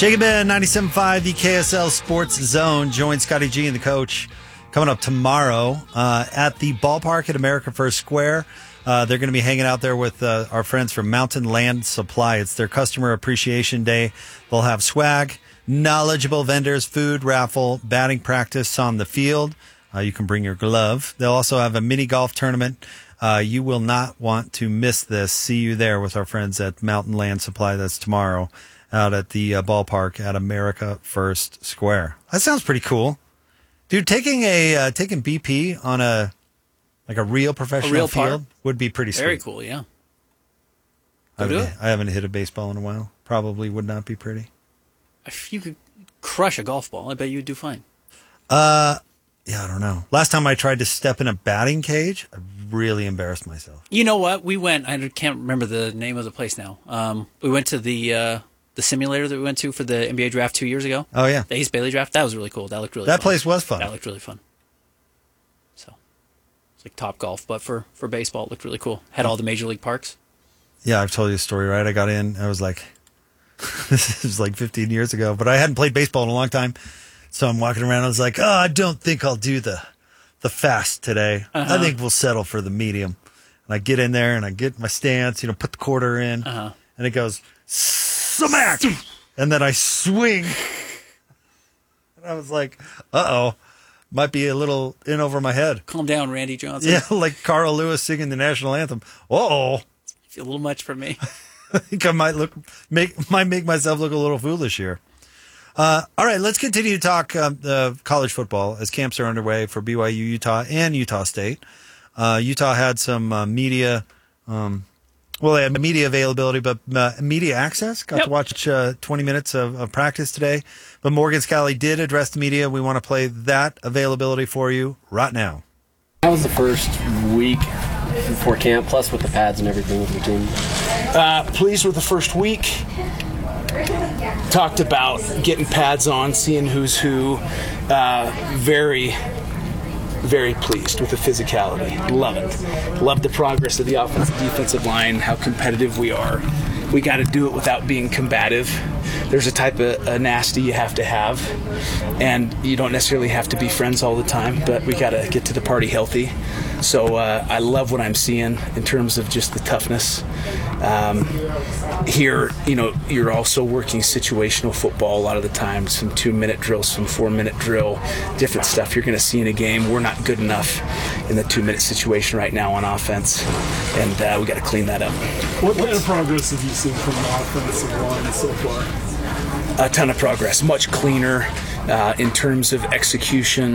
Jacob Ben, 97.5, the KSL Sports Zone. Join Scotty G and the coach coming up tomorrow at the ballpark at America First Square. They're going to be hanging out there with our friends from Mountain Land Supply. It's their Customer Appreciation Day. They'll have swag, knowledgeable vendors, food, raffle, batting practice on the field. You can bring your glove. They'll also have a mini golf tournament. You will not want to miss this. See you there with our friends at Mountain Land Supply. That's tomorrow out at the ballpark at America First Square. That sounds pretty cool. Dude, taking BP on a real professional field would be pretty sweet. Very cool, yeah. I haven't hit a baseball in a while. Probably would not be pretty. If you could crush a golf ball, I bet you'd do fine. Yeah, I don't know. Last time I tried to step in a batting cage, I really embarrassed myself. You know what? We went, I can't remember the name of the place now. We went to the simulator that we went to for the NBA draft 2 years ago. Oh, yeah. The Ace Bailey draft. That was really cool. That looked really fun. That place was fun. That looked really fun. So, it's like Top Golf, but for baseball, it looked really cool. Had all the major league parks. Yeah, I've told you a story, right? I got in, I was like, this is like 15 years ago, but I hadn't played baseball in a long time. So I'm walking around, I was like, I don't think I'll do the fast today. I think we'll settle for the medium. And I get in there and I get my stance, put the quarter in, and it goes, smack! And then I swing. And I was like, might be a little in over my head. Calm down, Randy Johnson. Yeah, like Carl Lewis singing the national anthem. Uh-oh. It's a little much for me. I think I might make myself look a little foolish here. All right, let's continue to talk college football as camps are underway for BYU, Utah, and Utah State. Utah had some media, they had media availability, but media access. Got to watch 20 minutes of practice today. But Morgan Scalley did address the media. We want to play that availability for you right now. How was the first week before camp, plus with the pads and everything with your team? Pleased with the first week. Talked about getting pads on, seeing who's who. Very, very pleased with the physicality. Love it. Love the progress of the offensive defensive line, how competitive we are. We got to do it without being combative. There's a type of nasty you have to have, and you don't necessarily have to be friends all the time, but we got to get to the party healthy. So I love what I'm seeing in terms of just the toughness. Here, you're also working situational football a lot of the time, some 2-minute drills, some 4-minute drill, different stuff you're going to see in a game. We're not good enough in the 2-minute situation right now on offense, and we got to clean that up. What kind of progress have you seen from the offensive line so far? A ton of progress, much cleaner in terms of execution,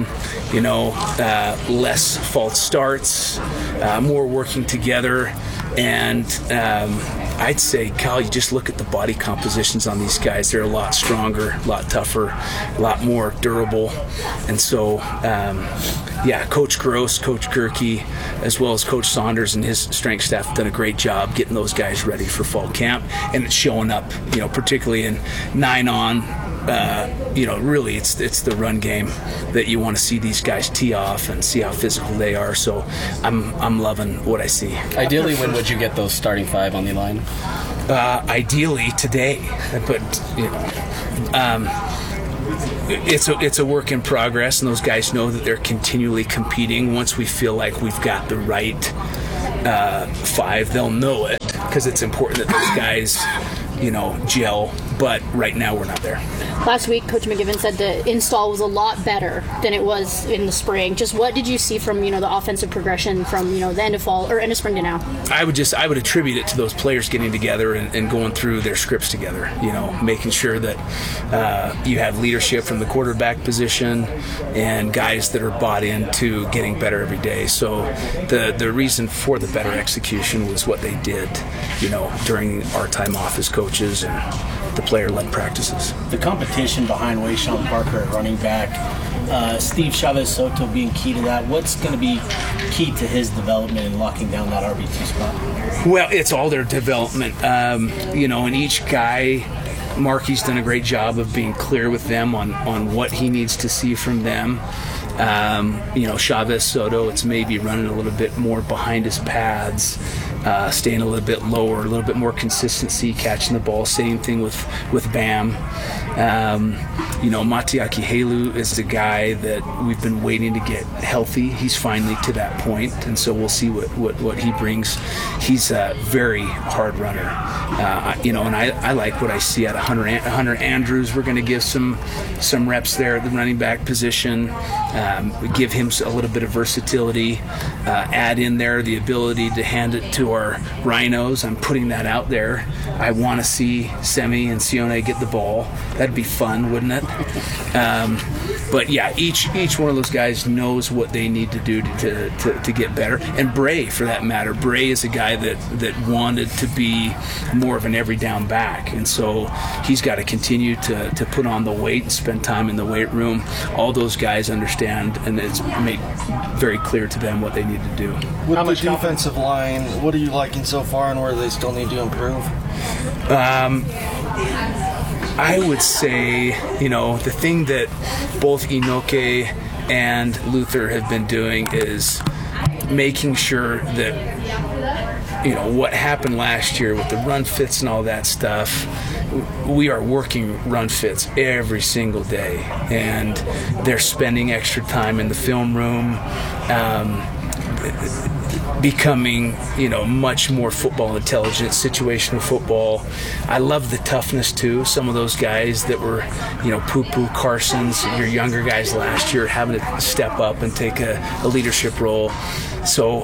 less false starts, more working together, and I'd say, Kyle, you just look at the body compositions on these guys. They're a lot stronger, a lot tougher, a lot more durable. And so, Coach Gross, Coach Gerke, as well as Coach Saunders and his strength staff have done a great job getting those guys ready for fall camp. And it's showing up, particularly in 9-on. Really it's the run game that you want to see these guys tee off and see how physical they are. So I'm loving what I see. Ideally, when would you get those starting 5 on the line? Ideally today, but it's a work in progress, and those guys know that they're continually competing. Once we feel like we've got the right 5, they'll know it, because it's important that those guys gel, but right now we're not there. Last week, Coach McGiven said the install was a lot better than it was in the spring. Just what did you see from, the offensive progression from, the end of fall or end of spring to now? I would attribute it to those players getting together and going through their scripts together, making sure that you have leadership from the quarterback position and guys that are bought into getting better every day. So the reason for the better execution was what they did, during our time off as coaches and the player-led practices. The competition behind Wayshawn Parker at running back, Steve Chavez Soto being key to that. What's going to be key to his development in locking down that RB2 spot? Well, it's all their development. And each guy, Marky's done a great job of being clear with them on what he needs to see from them. Chavez Soto, it's maybe running a little bit more behind his pads staying a little bit lower, a little bit more consistency, catching the ball. Same thing with Bam. Matiaki Helu is the guy that we've been waiting to get healthy. He's finally to that point, and so we'll see what he brings. He's a very hard runner, and I like what I see out of Hunter Andrews. We're going to give some reps there at the running back position, give him a little bit of versatility, add in there the ability to hand it to our Rhinos. I'm putting that out there. I want to see Semi and Sione get the ball. That'd be fun, wouldn't it? But yeah, each one of those guys knows what they need to do to get better. And Bray, for that matter, Bray is a guy that wanted to be more of an every down back, and so he's got to continue to put on the weight and spend time in the weight room. All those guys understand, and it's made very clear to them what they need to do. With the defensive line, what are you liking so far, and where do they still need to improve? I would say, the thing that both Inoke and Luther have been doing is making sure that, what happened last year with the run fits and all that stuff, we are working run fits every single day, and they're spending extra time in the film room, becoming, much more football intelligent, situational football. I love the toughness too. Some of those guys that were, Poo-Poo, Carsons, your younger guys last year, having to step up and take a leadership role. So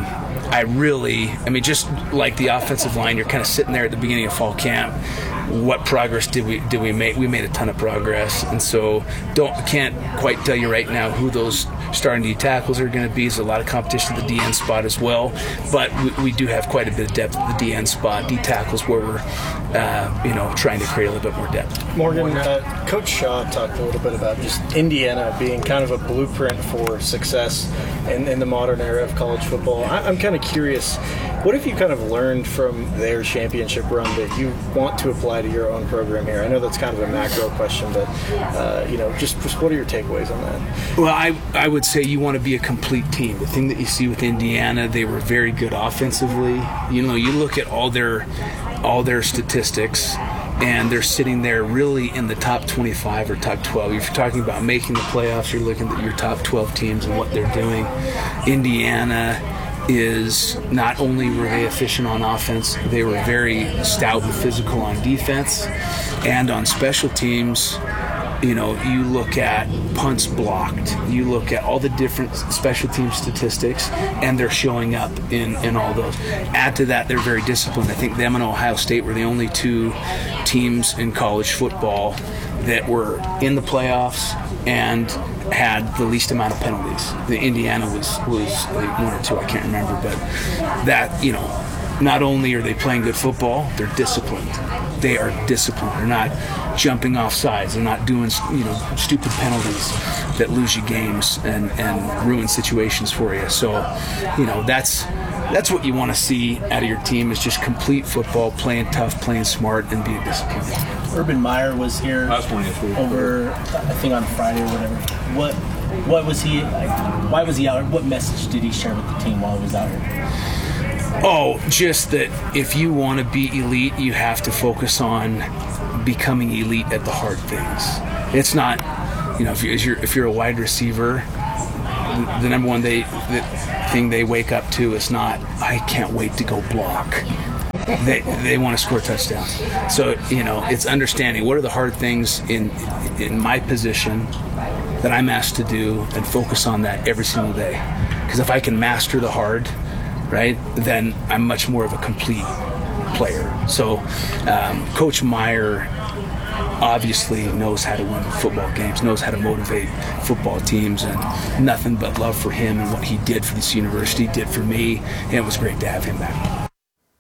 just like the offensive line, you're kind of sitting there at the beginning of fall camp. What progress did we make? We made a ton of progress, and so can't quite tell you right now who those starting D tackles are going to be. There's a lot of competition at the DN spot as well, but we do have quite a bit of depth at the DN spot. D tackles where we're trying to create a little bit more depth. Morgan, Coach Shaw talked a little bit about just Indiana being kind of a blueprint for success in the modern era of college football. I'm kind of curious, what have you kind of learned from their championship run that you want to apply to your own program here? I know that's kind of a macro question, but just what are your takeaways on that? Well, I would say you want to be a complete team. The thing that you see with Indiana, they were very good offensively. You look at all their statistics, and they're sitting there really in the top 25 or top 12. If you're talking about making the playoffs, you're looking at your top 12 teams and what they're doing. Indiana is, not only were they efficient on offense, they were very stout and physical on defense, and on special teams. You look at punts blocked, you look at all the different special team statistics, and they're showing up in all those. Add to that, they're very disciplined. I think them and Ohio State were the only two teams in college football that were in the playoffs and had the least amount of penalties. The Indiana was like one or two, I can't remember, but that, not only are they playing good football, they're disciplined. They are disciplined. They're not jumping off sides. They're not doing, stupid penalties that lose you games and ruin situations for you. So, that's what you want to see out of your team, is just complete football, playing tough, playing smart, and being disciplined. Urban Meyer was here over, I think, on Friday or whatever. What was he? Why was he out? What message did he share with the team while he was out here? Oh, just that if you want to be elite, you have to focus on becoming elite at the hard things. It's not, if you're a wide receiver, the number one thing they wake up to is not, I can't wait to go block. They want to score touchdowns. So, it's understanding what are the hard things in my position that I'm asked to do, and focus on that every single day. Because if I can master the hard, right, then I'm much more of a complete player. So Coach Meyer obviously knows how to win football games, knows how to motivate football teams, and nothing but love for him and what he did for this university, did for me, and it was great to have him back.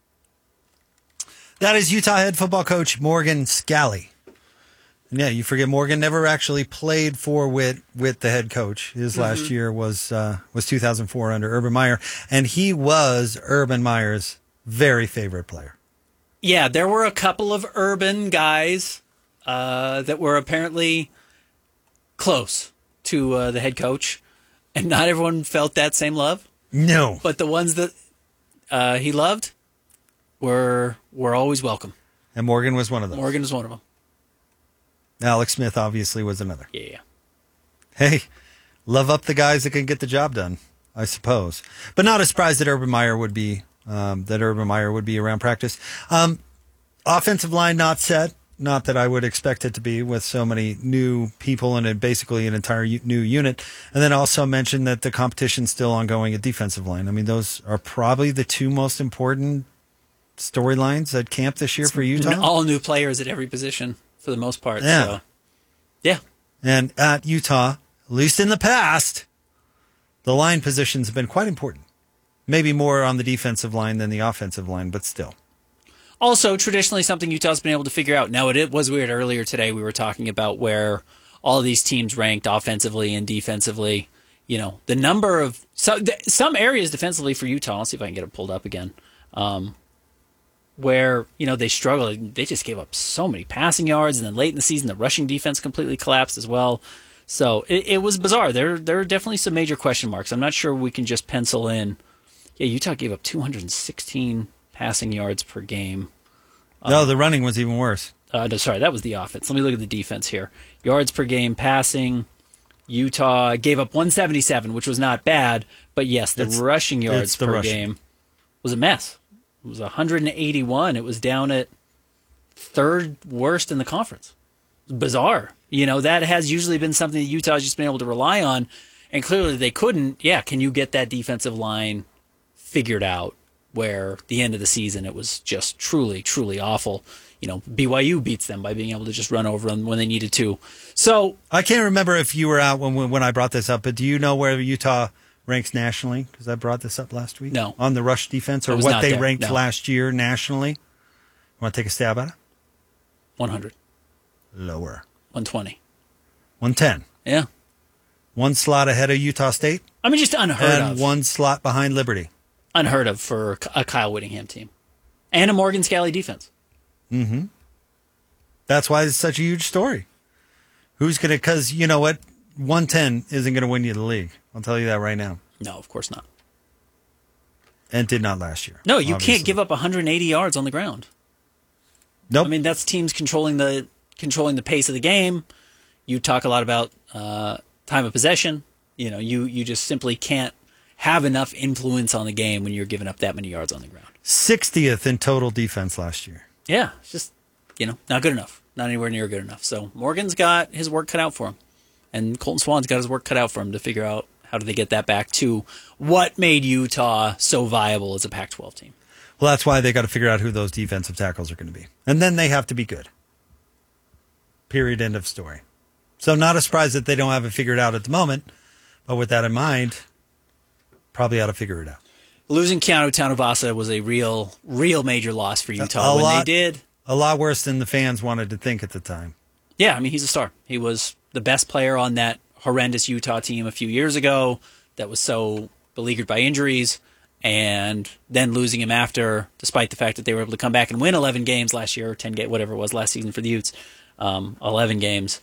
That is Utah head football coach Morgan Scalley. And yeah, you forget Morgan never actually played for with the head coach. His last year was 2004 under Urban Meyer, and he was Urban Meyer's very favorite player. Yeah, there were a couple of Urban guys that were apparently close to the head coach, and not everyone felt that same love. No. But the ones that he loved were always welcome. And Morgan was one of them. Morgan was one of them. Alex Smith obviously was another. Yeah. Hey, love up the guys that can get the job done, I suppose. But not a surprise that Urban Meyer would be around practice. Offensive line not set. Not that I would expect it to be with so many new people and basically an entire new unit. And then also mention that the competition's still ongoing at defensive line. I mean, those are probably the two most important storylines at camp this year for Utah. All new players at every position for the most part. Yeah. So, yeah. And at Utah, at least in the past, the line positions have been quite important. Maybe more on the defensive line than the offensive line, but still. Also, traditionally, something Utah's been able to figure out. Now, it was weird earlier today. We were talking about where all of these teams ranked offensively and defensively. You know, the number of some areas defensively for Utah. I'll see if I can get it pulled up again. Where, you know, they struggled. They just gave up so many passing yards. And then late in the season, the rushing defense completely collapsed as well. So it was bizarre. There are definitely some major question marks. I'm not sure we can just pencil in. Yeah, Utah gave up 216 passing yards per game. No, the running was even worse. No, sorry, that was the offense. Let me look at the defense here. Yards per game passing. Utah gave up 177, which was not bad. But yes, the rushing yards per game was a mess. It was 181. It was down at third worst in the conference. Bizarre. You know, that has usually been something that Utah's just been able to rely on. And clearly they couldn't. Yeah, can you get that defensive line figured out? Where the end of the season it was just truly, truly awful. You know, BYU beats them by being able to just run over them when they needed to. So I can't remember if you were out when I brought this up, but do you know where Utah ranks nationally? Because I brought this up last week. No. On the rush defense, or what they ranked last year nationally. Want to take a stab at it? 100. Lower. 120. 110. Yeah. One slot ahead of Utah State. I mean, just unheard of. And one slot behind Liberty. Unheard of for a Kyle Whittingham team. And a Morgan Scalley defense. Mm-hmm. That's why it's such a huge story. Who's going to, because you know what? 110 isn't going to win you the league. I'll tell you that right now. No, of course not. And did not last year. No, you can't give up 180 yards on the ground. Nope. I mean, that's teams controlling the pace of the game. You talk a lot about time of possession. You know, you just simply can't have enough influence on the game when you're giving up that many yards on the ground. 60th in total defense last year. Yeah, it's just, you know, not good enough. Not anywhere near good enough. So Morgan's got his work cut out for him. And Colton Swan's got his work cut out for him to figure out how do they get that back to what made Utah so viable as a Pac-12 team. Well, that's why they got to figure out who those defensive tackles are going to be. And then they have to be good. Period. End of story. So not a surprise that they don't have it figured out at the moment. But with that in mind, probably ought to figure it out. Losing Keanu Tanuvasa was a real major loss for Utah they did. A lot worse than the fans wanted to think at the time. Yeah, I mean, he's a star. He was the best player on that horrendous Utah team a few years ago that was so beleaguered by injuries, and then losing him after, despite the fact that they were able to come back and win 11 games last year, or 10 games, whatever it was last season for the Utes, 11 games,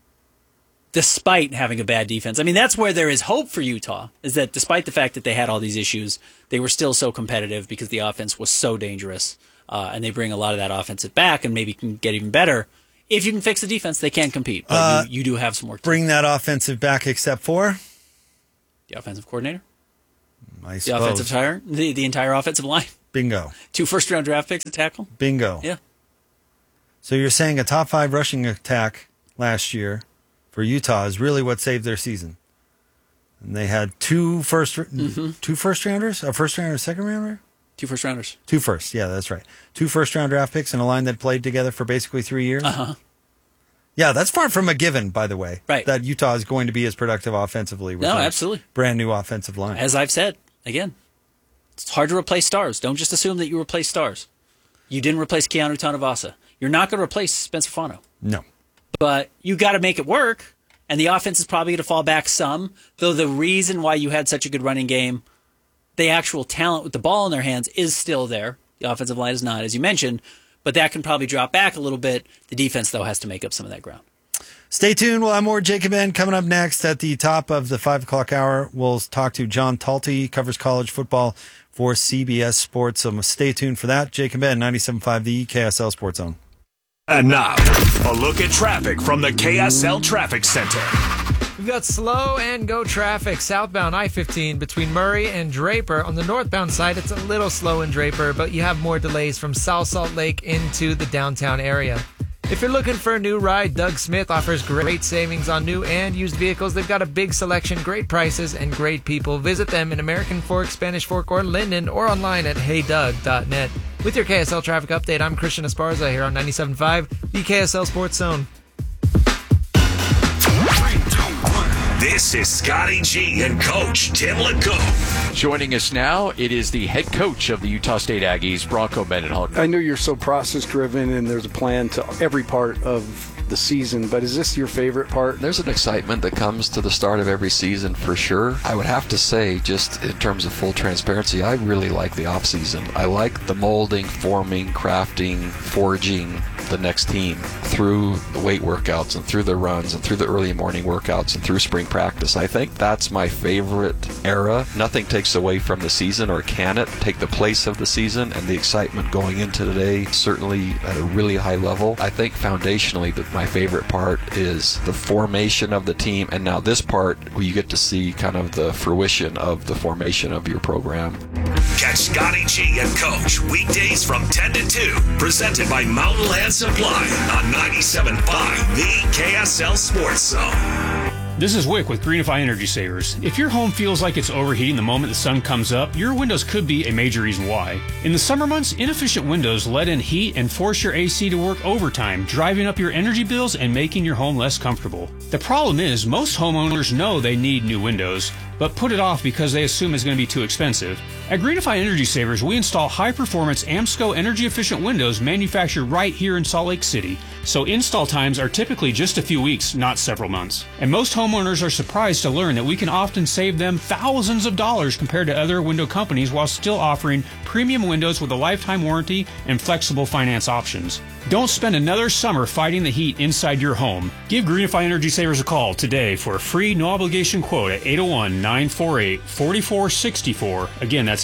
despite having a bad defense. I mean, that's where there is hope for Utah, is that despite the fact that they had all these issues, they were still so competitive because the offense was so dangerous, and they bring a lot of that offensive back and maybe can get even better. If you can fix the defense, they can compete. But you do have some work to bring that offensive back, except for the offensive coordinator. I suppose. The offensive tire, the entire offensive line. Bingo. 2 first-round draft picks to tackle. Bingo. Yeah. So you're saying a top 5 rushing attack last year for Utah is really what saved their season. And they had 2 first-rounders, a first-rounder, a second-rounder? 2 first-rounders. 2 first, yeah, that's right. 2 first-round draft picks and a line that played together for basically 3 years. Uh-huh. Yeah, that's far from a given, by the way. Right. That Utah is going to be as productive offensively with absolutely. Brand new offensive line. As I've said, again, it's hard to replace stars. Don't just assume that you replace stars. You didn't replace Keanu Tanuvasa. You're not going to replace Spencer Fano. No. But you got to make it work, and the offense is probably going to fall back some, though the reason why you had such a good running game, the actual talent with the ball in their hands is still there. The offensive line is not, as you mentioned, but that can probably drop back a little bit. The defense, though, has to make up some of that ground. Stay tuned. We'll have more Jacob N coming up next at the top of the 5 o'clock hour. We'll talk to John Talty, covers college football for CBS Sports. So stay tuned for that. Jake and Ben, 97.5, the KSL Sports Zone. And now, a look at traffic from the KSL Traffic Center. We've got slow and go traffic southbound I-15 between Murray and Draper. On the northbound side, it's a little slow in Draper, but you have more delays from South Salt Lake into the downtown area. If you're looking for a new ride, Doug Smith offers great savings on new and used vehicles. They've got a big selection, great prices, and great people. Visit them in American Fork, Spanish Fork, or Linden, or online at heydoug.net. With your KSL traffic update, I'm Christian Esparza here on 97.5, the KSL Sports Zone. This is Scotty G and Coach Tim LeCouf. Joining us now, it is the head coach of the Utah State Aggies, Bronco Mendenhall. I know you're so process-driven and there's a plan to every part of the season, but is this your favorite part? There's an excitement that comes to the start of every season for sure. I would have to say, just in terms of full transparency, I really like the off-season. I like the molding, forming, crafting, forging the next team through the weight workouts and through the runs and through the early morning workouts and through spring practice. I think that's my favorite era. Nothing takes away from the season, or can it take the place of the season, and the excitement going into today certainly at a really high level. I think foundationally that my favorite part is the formation of the team, and now this part where you get to see kind of the fruition of the formation of your program. Catch Scotty G and Coach weekdays from 10 to 2, presented by Mountain Land Supply on 97.5, the KSL Sports Zone. This is Wick with Greenify Energy Savers. If your home feels like it's overheating the moment the sun comes up, your windows could be a major reason why. In the summer months, inefficient windows let in heat and force your AC to work overtime, driving up your energy bills and making your home less comfortable. The problem is, most homeowners know they need new windows, but put it off because they assume it's going to be too expensive. At Greenify Energy Savers, we install high-performance AMSCO energy-efficient windows manufactured right here in Salt Lake City, so install times are typically just a few weeks, not several months. And most homeowners are surprised to learn that we can often save them thousands of dollars compared to other window companies while still offering premium windows with a lifetime warranty and flexible finance options. Don't spend another summer fighting the heat inside your home. Give Greenify Energy Savers a call today for a free no-obligation quote at 801-948-4464. Again, that's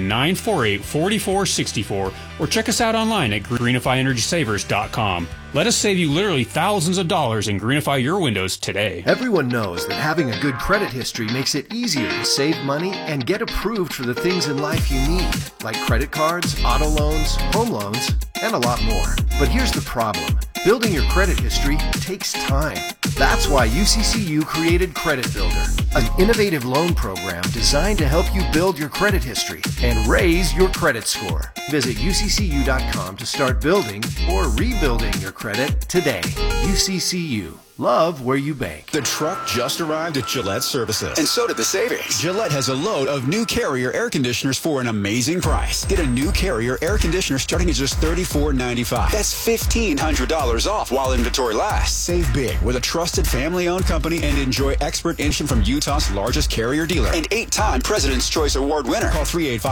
801-948-4464. Or check us out online at greenifyenergysavers.com. Let us save you literally thousands of dollars and greenify your windows today. Everyone knows that having a good credit history makes it easier to save money and get approved for the things in life you need, like credit cards, auto loans, home loans, and a lot more. But here's the problem. Building your credit history takes time. That's why UCCU created Credit Builder, an innovative loan program designed to help you build your credit history and raise your credit score. Visit UCCU.com to start building or rebuilding your credit today. UCCU. Love where you bank. The truck just arrived at Gillette Services. And so did the savings. Gillette has a load of new Carrier air conditioners for an amazing price. Get a new Carrier air conditioner starting at just $34.95. That's $1,500 off while inventory lasts. Save big with a trusted family-owned company and enjoy expert installation from Utah's largest Carrier dealer. And 8-time President's Choice Award winner. Call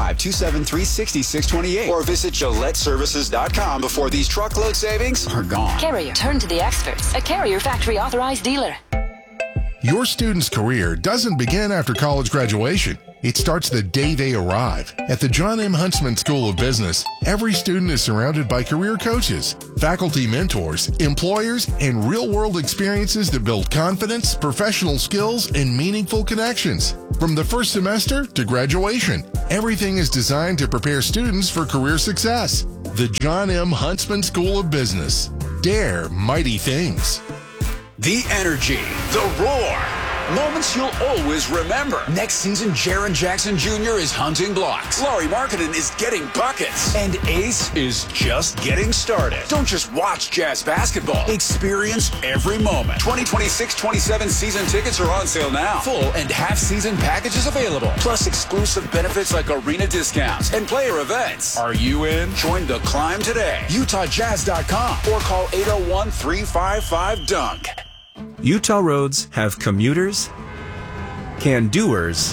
385-273-6628 or visit GilletteServices.com before these truckload savings are gone. Carrier, turn to the experts. A Carrier factory authorized dealer. Your student's career doesn't begin after college graduation. It starts the day they arrive. At the John M. Huntsman School of Business, every student is surrounded by career coaches, faculty mentors, employers, and real-world experiences that build confidence, professional skills, and meaningful connections. From the first semester to graduation, everything is designed to prepare students for career success. The John M. Huntsman School of Business. Dare mighty things. The energy, the roar, moments you'll always remember. Next season, Jaren Jackson Jr. is hunting blocks. Laurie Markkinen is getting buckets. And Ace is just getting started. Don't just watch Jazz basketball. Experience every moment. 2026-27 season tickets are on sale now. Full and half-season packages available. Plus exclusive benefits like arena discounts and player events. Are you in? Join the climb today. UtahJazz.com or call 801-355-DUNK. Utah roads have commuters, can-doers,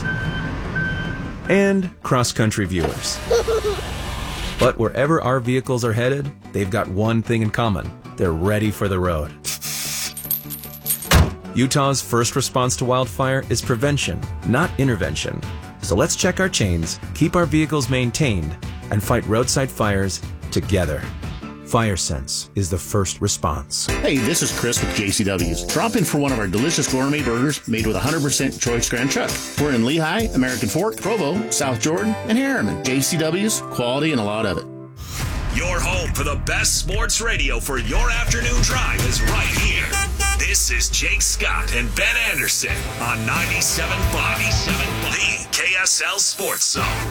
and cross-country viewers. But wherever our vehicles are headed, they've got one thing in common. They're ready for the road. Utah's first response to wildfire is prevention, not intervention. So let's check our chains, keep our vehicles maintained, and fight roadside fires together. FireSense is the first response. Hey, this is Chris with JCW's. Drop in for one of our delicious gourmet burgers made with 100% choice Grand Chuck. We're in Lehigh, American Fork, Provo, South Jordan, and Harriman. JCW's, quality and a lot of it. Your home for the best sports radio for your afternoon drive is right here. This is Jake Scott and Ben Anderson on 97.5, the KSL Sports Zone.